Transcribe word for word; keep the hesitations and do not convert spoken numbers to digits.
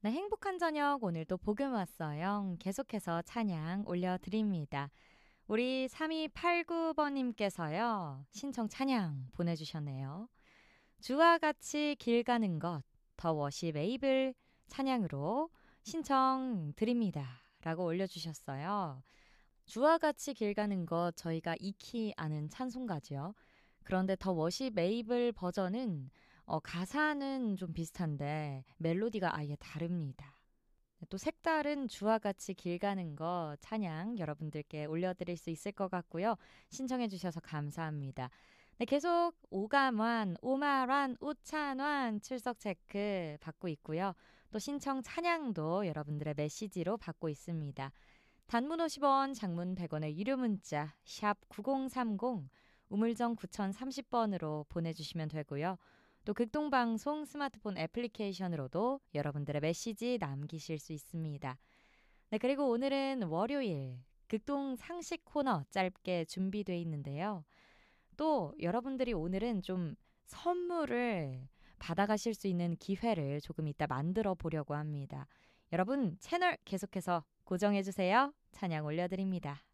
네, 행복한 저녁 오늘도 복음 왔어요. 계속해서 찬양 올려드립니다. 우리 삼이팔구 번님께서요. 신청 찬양 보내주셨네요. 주와 같이 길 가는 것, 더 워십 에이블 찬양으로 신청 드립니다. 라고 올려주셨어요. 주와 같이 길 가는 것 저희가 익히 아는 찬송가죠. 그런데 더 워십 에이블 버전은 어, 가사는 좀 비슷한데 멜로디가 아예 다릅니다. 또 색다른 주와 같이 길 가는 거 찬양 여러분들께 올려드릴 수 있을 것 같고요. 신청해 주셔서 감사합니다. 네, 계속 오감환, 오마환, 우찬환 출석 체크 받고 있고요. 또 신청 찬양도 여러분들의 메시지로 받고 있습니다. 단문 오십 원, 장문 백 원의 유료 문자 샵 구공삼공 우물정 구공삼공 번으로 보내주시면 되고요. 또 극동방송 스마트폰 애플리케이션으로도 여러분들의 메시지 남기실 수 있습니다. 네, 그리고 오늘은 월요일 극동 상식 코너 짧게 준비되어 있는데요. 또 여러분들이 오늘은 좀 선물을 받아가실 수 있는 기회를 조금 이따 만들어 보려고 합니다. 여러분 채널 계속해서 고정해주세요. 찬양 올려드립니다.